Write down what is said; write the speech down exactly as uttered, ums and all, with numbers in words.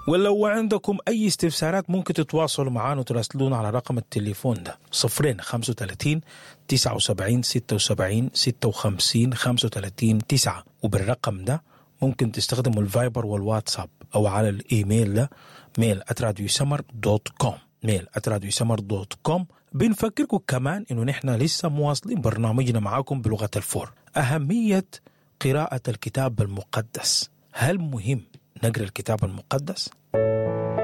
ولو عندكم أي استفسارات ممكن تتواصلوا معنا وتراسلونا على رقم التليفون ده صفرين خمسة وثلاثين تسعة وسبعين ستة وسبعين ستة وخمسين خمسة وثلاثين تسعة. وبالرقم ده ممكن تستخدموا الفايبر والواتساب أو على الإيميل ده ميل آت راديو سمر دوت كوم ميل آت راديو سمر دوت كوم. بنفكركم كمان إنه نحن لسه مواصلين برنامجنا معاكم بلغة الفور. أهمية قراءة الكتاب المقدس. هل مهم نقرأ الكتاب المقدس؟